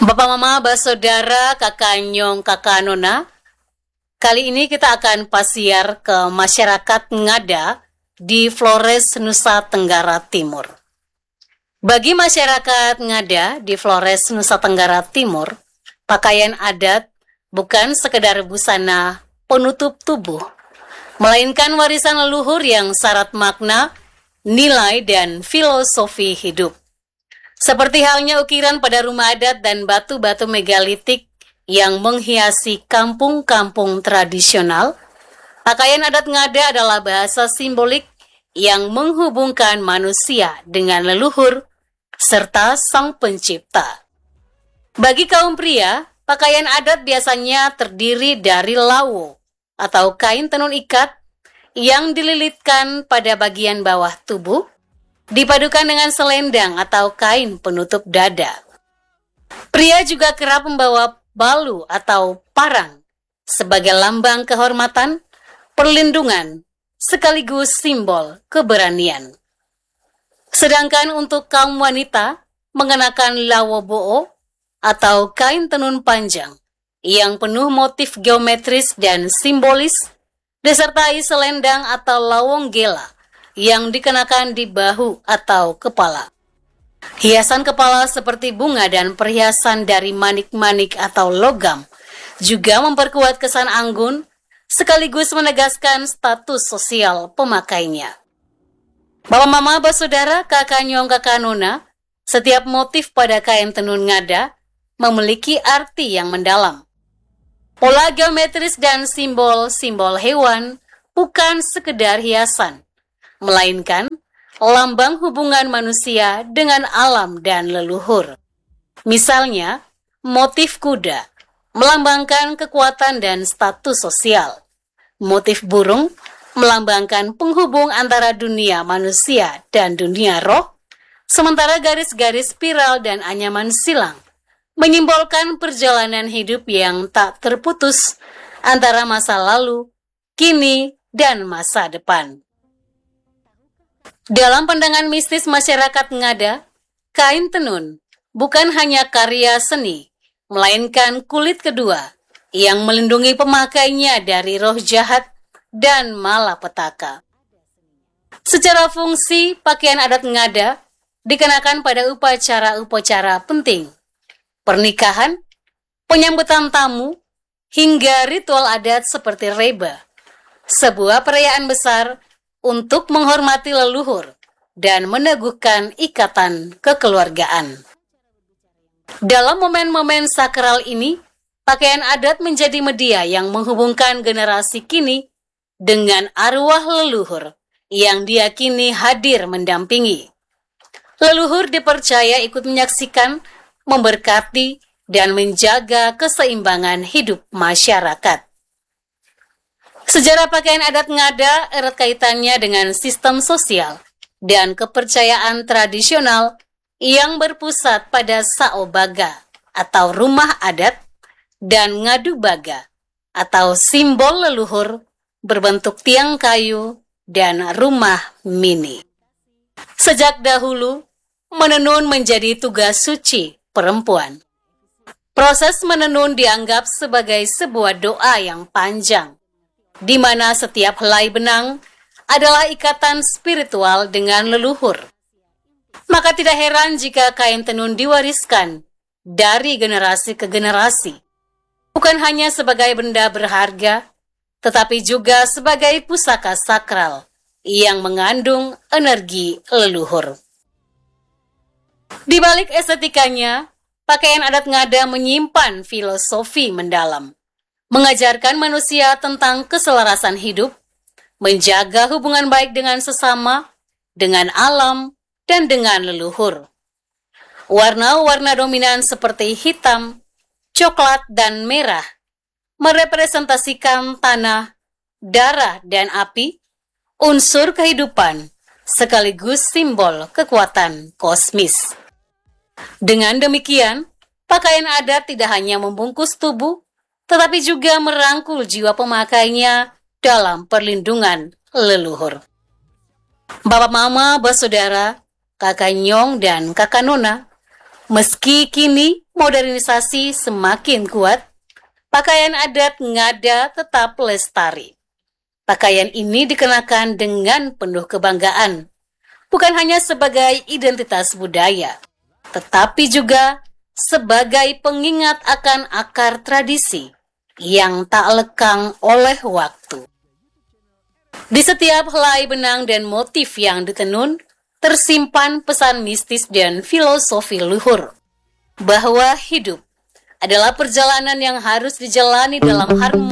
Bapak Mama, Saudara, Kakak Nyong, Kakak Nona, kali ini kita akan pasiar ke masyarakat Ngada di Flores, Nusa Tenggara Timur. Bagi masyarakat Ngada di Flores, Nusa Tenggara Timur, pakaian adat bukan sekedar busana penutup tubuh, melainkan warisan leluhur yang syarat makna, nilai, dan filosofi hidup. Seperti halnya ukiran pada rumah adat dan batu-batu megalitik yang menghiasi kampung-kampung tradisional, pakaian adat Ngada adalah bahasa simbolik yang menghubungkan manusia dengan leluhur serta Sang Pencipta. Bagi kaum pria, pakaian adat biasanya terdiri dari lawo atau kain tenun ikat yang dililitkan pada bagian bawah tubuh, dipadukan dengan selendang atau kain penutup dada. Pria juga kerap membawa balu atau parang sebagai lambang kehormatan, perlindungan, sekaligus simbol keberanian. Sedangkan untuk kaum wanita mengenakan lawo bo'o atau kain tenun panjang yang penuh motif geometris dan simbolis, disertai selendang atau lawong gela yang dikenakan di bahu atau kepala. Hiasan kepala seperti bunga dan perhiasan dari manik-manik atau logam juga memperkuat kesan anggun sekaligus menegaskan status sosial pemakainya. Bapak Mama, Saudara, Kakak Nyong, Kakak Nona, setiap motif pada kain tenun Ngada memiliki arti yang mendalam. Pola geometris dan simbol-simbol hewan bukan sekedar hiasan, melainkan lambang hubungan manusia dengan alam dan leluhur. Misalnya, motif kuda melambangkan kekuatan dan status sosial. Motif burung melambangkan penghubung antara dunia manusia dan dunia roh, sementara garis-garis spiral dan anyaman silang menyimbolkan perjalanan hidup yang tak terputus antara masa lalu, kini, dan masa depan. Dalam pandangan mistis masyarakat Ngada, kain tenun bukan hanya karya seni, melainkan kulit kedua yang melindungi pemakainya dari roh jahat dan malapetaka. Secara fungsi, pakaian adat Ngada dikenakan pada upacara-upacara penting, pernikahan, penyambutan tamu, hingga ritual adat seperti reba, sebuah perayaan besar untuk menghormati leluhur dan meneguhkan ikatan kekeluargaan. Dalam momen-momen sakral ini, pakaian adat menjadi media yang menghubungkan generasi kini dengan arwah leluhur yang diyakini hadir mendampingi. Leluhur dipercaya ikut menyaksikan, memberkati, dan menjaga keseimbangan hidup masyarakat. Sejarah pakaian adat Ngada erat kaitannya dengan sistem sosial dan kepercayaan tradisional yang berpusat pada saobaga atau rumah adat dan ngadu baga atau simbol leluhur berbentuk tiang kayu dan rumah mini. Sejak dahulu, menenun menjadi tugas suci perempuan. Proses menenun dianggap sebagai sebuah doa yang panjang, di mana setiap helai benang adalah ikatan spiritual dengan leluhur. Maka tidak heran jika kain tenun diwariskan dari generasi ke generasi, bukan hanya sebagai benda berharga, tetapi juga sebagai pusaka sakral yang mengandung energi leluhur. Di balik estetikanya, pakaian adat Ngada menyimpan filosofi mendalam, mengajarkan manusia tentang keselarasan hidup, menjaga hubungan baik dengan sesama, dengan alam, dan dengan leluhur. Warna-warna dominan seperti hitam, coklat, dan merah merepresentasikan tanah, darah, dan api, unsur kehidupan, sekaligus simbol kekuatan kosmis. Dengan demikian, pakaian adat tidak hanya membungkus tubuh, tetapi juga merangkul jiwa pemakainya dalam perlindungan leluhur. Bapak Mama, Saudara, Kakak Nyong, dan Kakak Nona, Meski kini modernisasi semakin kuat, pakaian adat Ngada tetap lestari. Pakaian ini dikenakan dengan penuh kebanggaan, bukan hanya sebagai identitas budaya, tetapi juga sebagai pengingat akan akar tradisi yang tak lekang oleh waktu. Di setiap helai benang dan motif yang ditenun, tersimpan pesan mistis dan filosofi luhur, bahwa hidup adalah perjalanan yang harus dijalani dalam harmoni